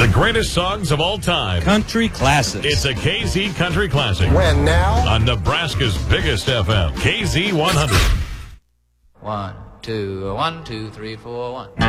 The greatest songs of all time. Country classics. It's a KZ Country Classic. When now? On Nebraska's biggest FM, KZ 100. 1, 2, 1, 2, 3, 4, 1.